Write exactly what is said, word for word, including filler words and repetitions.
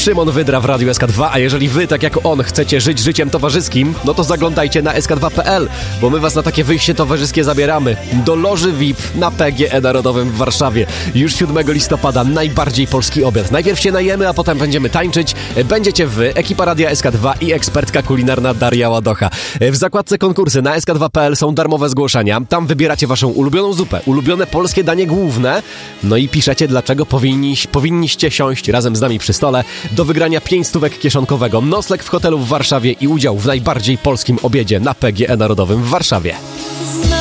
Szymon Wydra w Radiu S K dwa, a jeżeli wy, tak jak on, chcecie żyć życiem towarzyskim, no to zaglądajcie na S K dwa kropka P L, bo my was na takie wyjście towarzyskie zabieramy. Do loży V I P na P G E Narodowym w Warszawie. Już siódmego listopada najbardziej polski obiad. Najpierw się najemy, a potem będziemy tańczyć. Będziecie wy, ekipa Radia S K dwa i ekspertka kulinarna Daria Ładocha. W zakładce konkursy na S K dwa kropka P L są darmowe zgłoszenia. Tam wybieracie waszą ulubioną zupę, ulubione polskie danie główne, no i piszecie, dlaczego powinni, powinniście siąść razem z nami przy stole. Do wygrania pięć stówek kieszonkowego, nocleg w hotelu w Warszawie i udział w najbardziej polskim obiedzie na P G E Narodowym w Warszawie.